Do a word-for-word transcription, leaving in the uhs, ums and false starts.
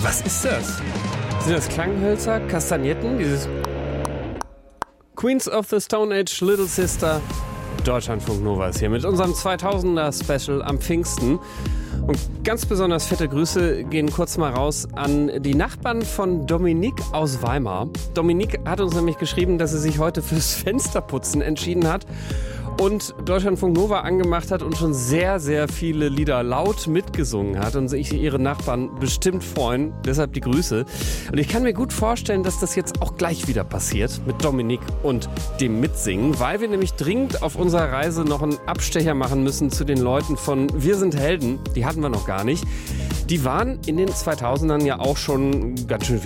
Was ist das? Sind das Klanghölzer, Kastagnetten, dieses Queens of the Stone Age, Little Sister? Deutschlandfunk Nova ist hier mit unserem zweitausender Special am Pfingsten. Und ganz besonders fette Grüße gehen kurz mal raus an die Nachbarn von Dominique aus Weimar. Dominique hat uns nämlich geschrieben, dass sie sich heute fürs Fensterputzen entschieden hat und Deutschlandfunk Nova angemacht hat und schon sehr, sehr viele Lieder laut mitgesungen hat und sich ihre Nachbarn bestimmt freuen. Deshalb die Grüße. Und ich kann mir gut vorstellen, dass das jetzt auch gleich wieder passiert mit Dominique und dem Mitsingen, weil wir nämlich dringend auf unserer Reise noch einen Abstecher machen müssen zu den Leuten von Wir sind Helden. Die hatten wir noch gar nicht. Die waren in den zweitausendern ja auch schon ganz schön